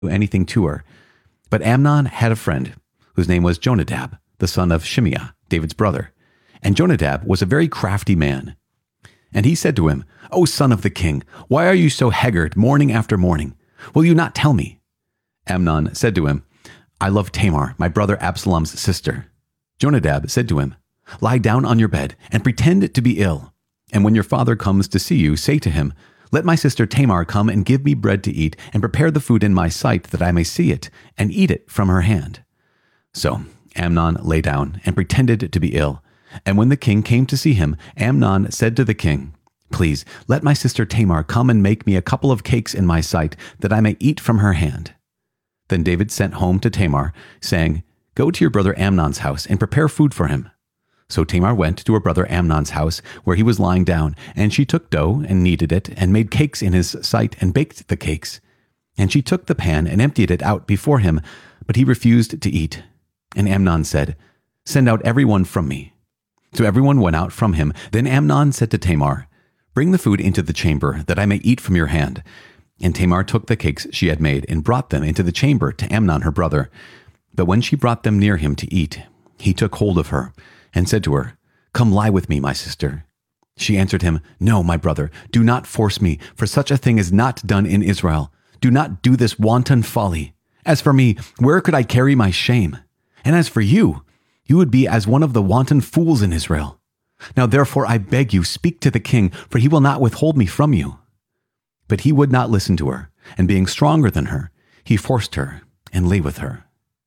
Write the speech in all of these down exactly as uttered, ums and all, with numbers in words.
anything to her. But Amnon had a friend whose name was Jonadab, the son of Shimeah, David's brother. And Jonadab was a very crafty man. And he said to him, "O son of the king, why are you so haggard morning after morning? Will you not tell me?" Amnon said to him, "I love Tamar, my brother Absalom's sister." Jonadab said to him, "Lie down on your bed and pretend to be ill. And when your father comes to see you, say to him, 'Let my sister Tamar come and give me bread to eat and prepare the food in my sight that I may see it and eat it from her hand.'" So Amnon lay down and pretended to be ill. And when the king came to see him, Amnon said to the king, "Please, let my sister Tamar come and make me a couple of cakes in my sight that I may eat from her hand." Then David sent home to Tamar, saying, "Go to your brother Amnon's house and prepare food for him." So Tamar went to her brother Amnon's house where he was lying down, and she took dough and kneaded it and made cakes in his sight and baked the cakes. And she took the pan and emptied it out before him, but he refused to eat. And Amnon said, "Send out everyone from me." So everyone went out from him. Then Amnon said to Tamar, "Bring the food into the chamber, that I may eat from your hand." And Tamar took the cakes she had made and brought them into the chamber to Amnon her brother. But when she brought them near him to eat, he took hold of her and said to her, "Come lie with me, my sister." She answered him, "No, my brother, do not force me, for such a thing is not done in Israel. Do not do this wanton folly. As for me, where could I carry my shame? And as for you, you would be as one of the wanton fools in Israel. Now therefore I beg you, speak to the king, for he will not withhold me from you." But he would not listen to her, and being stronger than her, he forced her and lay with her.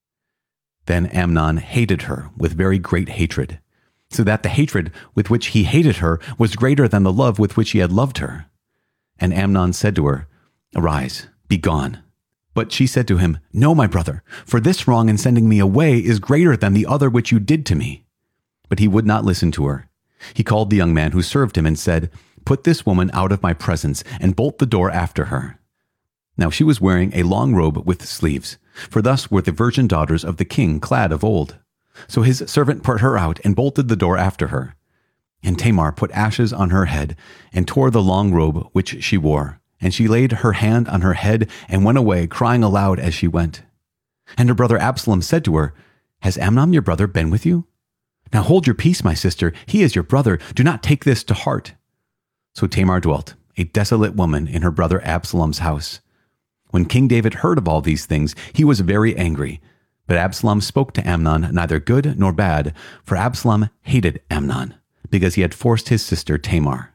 Then Amnon hated her with very great hatred, so that the hatred with which he hated her was greater than the love with which he had loved her. And Amnon said to her, "Arise, be gone." But she said to him, "No, my brother, for this wrong in sending me away is greater than the other which you did to me." But he would not listen to her. He called the young man who served him and said, "Put this woman out of my presence and bolt the door after her." Now she was wearing a long robe with sleeves, for thus were the virgin daughters of the king clad of old. So his servant put her out and bolted the door after her. And Tamar put ashes on her head and tore the long robe which she wore. And she laid her hand on her head and went away, crying aloud as she went. And her brother Absalom said to her, "Has Amnon your brother been with you? Now hold your peace, my sister. He is your brother. Do not take this to heart." So Tamar dwelt, a desolate woman, in her brother Absalom's house. When King David heard of all these things, he was very angry. But Absalom spoke to Amnon neither good nor bad, for Absalom hated Amnon, because he had forced his sister Tamar.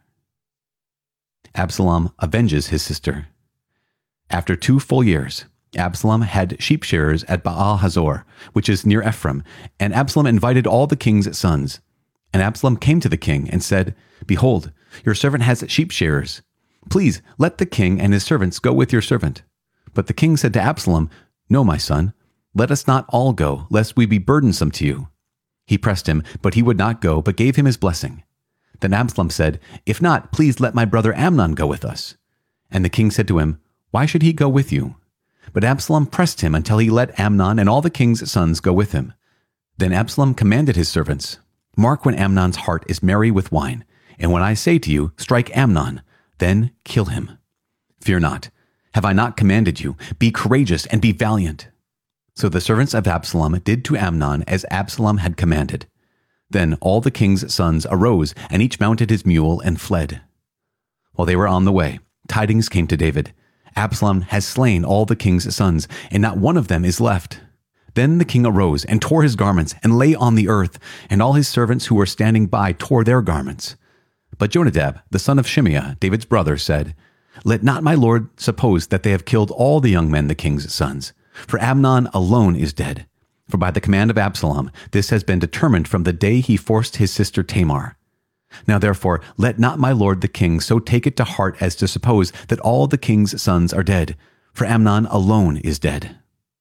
Absalom avenges his sister. After two full years, Absalom had sheep shearers at Baal Hazor, which is near Ephraim, and Absalom invited all the king's sons. And Absalom came to the king and said, "Behold, your servant has sheep shearers. Please let the king and his servants go with your servant." But the king said to Absalom, "No, my son, let us not all go, lest we be burdensome to you." He pressed him, but he would not go, but gave him his blessing. Then Absalom said, "If not, please let my brother Amnon go with us." And the king said to him, "Why should he go with you?" But Absalom pressed him until he let Amnon and all the king's sons go with him. Then Absalom commanded his servants, "Mark when Amnon's heart is merry with wine, and when I say to you, 'Strike Amnon,' then kill him. Fear not. Have I not commanded you? Be courageous and be valiant." So the servants of Absalom did to Amnon as Absalom had commanded. Then all the king's sons arose, and each mounted his mule and fled. While they were on the way, tidings came to David, "Absalom has slain all the king's sons, and not one of them is left." Then the king arose and tore his garments and lay on the earth, and all his servants who were standing by tore their garments. But Jonadab, the son of Shimeah, David's brother, said, "Let not my lord suppose that they have killed all the young men, the king's sons, for Amnon alone is dead. For by the command of Absalom, this has been determined from the day he forced his sister Tamar. Now therefore, let not my lord the king so take it to heart as to suppose that all the king's sons are dead, for Amnon alone is dead."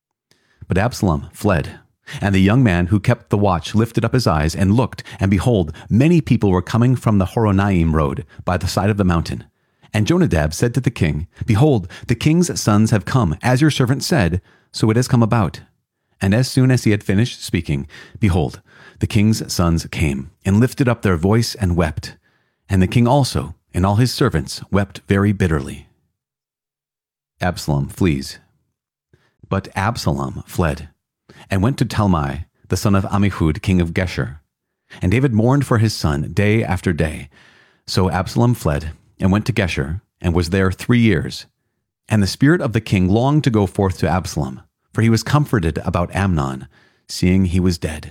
But Absalom fled, and the young man who kept the watch lifted up his eyes and looked, and behold, many people were coming from the Horonaim road by the side of the mountain. And Jonadab said to the king, "Behold, the king's sons have come, as your servant said, so it has come about." And as soon as he had finished speaking, behold, the king's sons came, and lifted up their voice and wept. And the king also, and all his servants, wept very bitterly. Absalom flees. But Absalom fled and went to Talmai, the son of Ammihud, king of Geshur. And David mourned for his son day after day. So Absalom fled and went to Geshur and was there three years. And the spirit of the king longed to go forth to Absalom, for he was comforted about Amnon, seeing he was dead.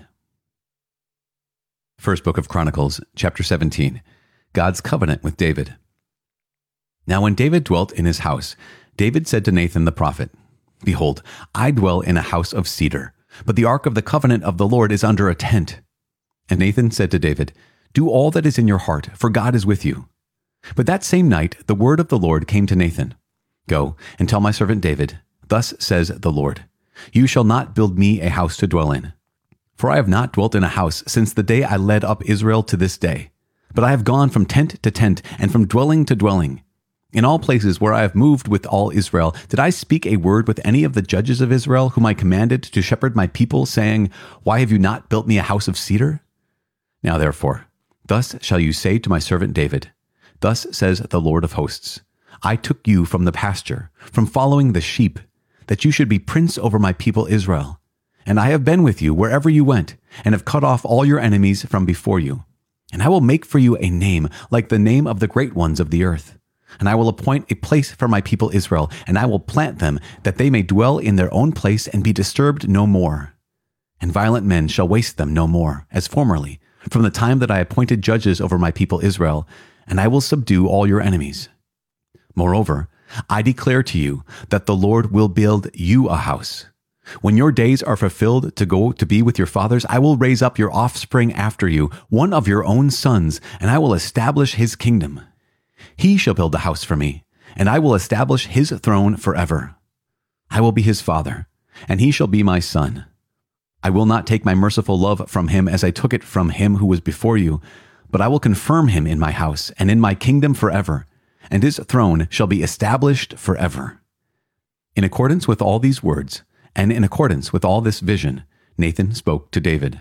First Book of Chronicles, chapter seventeen. God's covenant with David. Now when David dwelt in his house, David said to Nathan the prophet, Behold, I dwell in a house of cedar, but the ark of the covenant of the Lord is under a tent. And Nathan said to David, Do all that is in your heart, for God is with you. But that same night the word of the Lord came to Nathan. Go and tell my servant David, Thus says the Lord, You shall not build me a house to dwell in. For I have not dwelt in a house since the day I led up Israel to this day. But I have gone from tent to tent and from dwelling to dwelling. In all places where I have moved with all Israel, did I speak a word with any of the judges of Israel, whom I commanded to shepherd my people, saying, Why have you not built me a house of cedar? Now therefore, thus shall you say to my servant David, Thus says the Lord of hosts, I took you from the pasture, from following the sheep, that you should be prince over my people Israel. And I have been with you wherever you went, and have cut off all your enemies from before you. And I will make for you a name like the name of the great ones of the earth. And I will appoint a place for my people Israel, and I will plant them, that they may dwell in their own place and be disturbed no more. And violent men shall waste them no more, as formerly, from the time that I appointed judges over my people Israel, and I will subdue all your enemies. Moreover, I declare to you that the Lord will build you a house. When your days are fulfilled to go to be with your fathers, I will raise up your offspring after you, one of your own sons, and I will establish his kingdom. He shall build a house for me, and I will establish his throne forever. I will be his father, and he shall be my son. I will not take my merciful love from him as I took it from him who was before you, but I will confirm him in my house and in my kingdom forever, and his throne shall be established forever. In accordance with all these words, and in accordance with all this vision, Nathan spoke to David.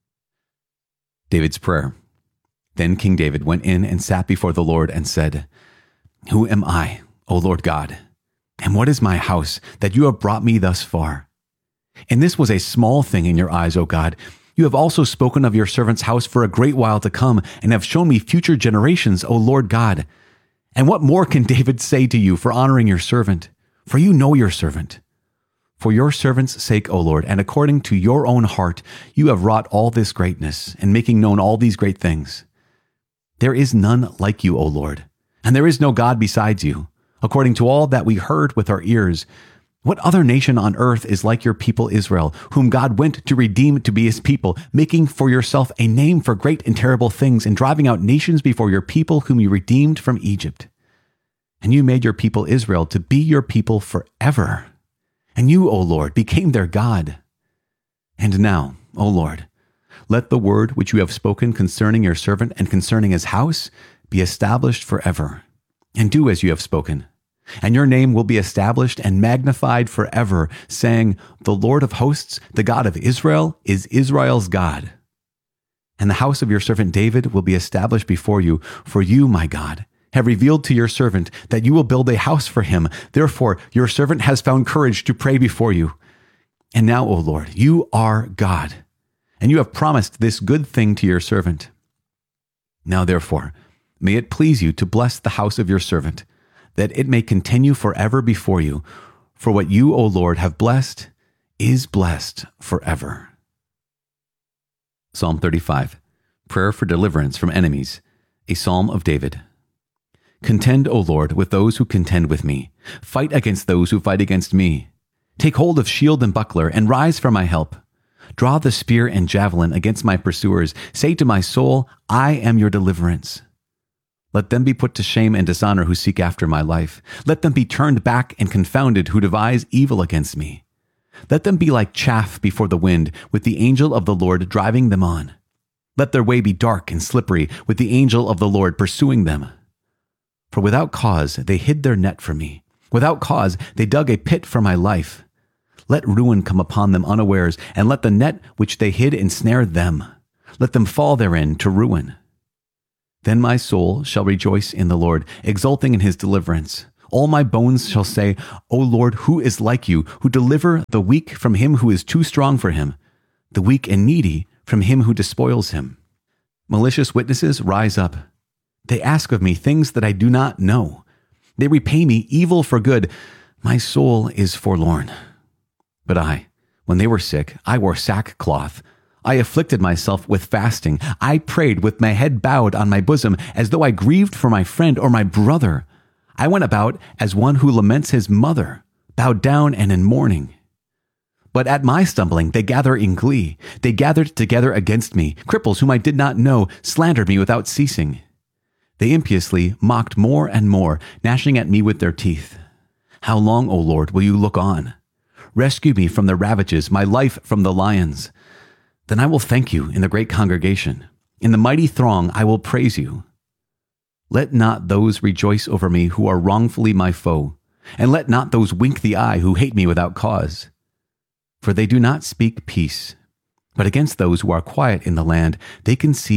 David's prayer. Then King David went in and sat before the Lord and said, Who am I, O Lord God? And what is my house, that you have brought me thus far? And this was a small thing in your eyes, O God. You have also spoken of your servant's house for a great while to come, and have shown me future generations, O Lord God. And what more can David say to you for honoring your servant? For you know your servant. For your servant's sake, O Lord, and according to your own heart, you have wrought all this greatness, and making known all these great things. There is none like you, O Lord, and there is no God besides you, according to all that we heard with our ears. What other nation on earth is like your people Israel, whom God went to redeem to be his people, making for yourself a name for great and terrible things, and driving out nations before your people whom you redeemed from Egypt? And you made your people Israel to be your people forever. And you, O Lord, became their God. And now, O Lord, let the word which you have spoken concerning your servant and concerning his house be established forever. And do as you have spoken. And your name will be established and magnified forever, saying, The Lord of hosts, the God of Israel, is Israel's God. And the house of your servant David will be established before you, for you, my God, have revealed to your servant that you will build a house for him. Therefore, your servant has found courage to pray before you. And now, O Lord, you are God, and you have promised this good thing to your servant. Now, therefore, may it please you to bless the house of your servant, that it may continue forever before you. For what you, O Lord, have blessed is blessed forever. Psalm thirty-five, Prayer for Deliverance from Enemies, a Psalm of David. Contend, O Lord, with those who contend with me. Fight against those who fight against me. Take hold of shield and buckler, and rise for my help. Draw the spear and javelin against my pursuers. Say to my soul, I am your deliverance. Let them be put to shame and dishonor who seek after my life. Let them be turned back and confounded who devise evil against me. Let them be like chaff before the wind, with the angel of the Lord driving them on. Let their way be dark and slippery, with the angel of the Lord pursuing them. For without cause they hid their net for me. Without cause they dug a pit for my life. Let ruin come upon them unawares, and let the net which they hid ensnare them. Let them fall therein to ruin. Then my soul shall rejoice in the Lord, exulting in his deliverance. All my bones shall say, O Lord, who is like you, who deliver the weak from him who is too strong for him, the weak and needy from him who despoils him? Malicious witnesses rise up. They ask of me things that I do not know. They repay me evil for good. My soul is forlorn. But I, when they were sick, I wore sackcloth. I afflicted myself with fasting. I prayed with my head bowed on my bosom, as though I grieved for my friend or my brother. I went about as one who laments his mother, bowed down and in mourning. But at my stumbling they gather in glee. They gathered together against me. Cripples whom I did not know slandered me without ceasing. They impiously mocked more and more, gnashing at me with their teeth. How long, O Lord, will you look on? Rescue me from the ravages, my life from the lions. Then I will thank you in the great congregation. In the mighty throng I will praise you. Let not those rejoice over me who are wrongfully my foe, and let not those wink the eye who hate me without cause. For they do not speak peace, but against those who are quiet in the land they conceive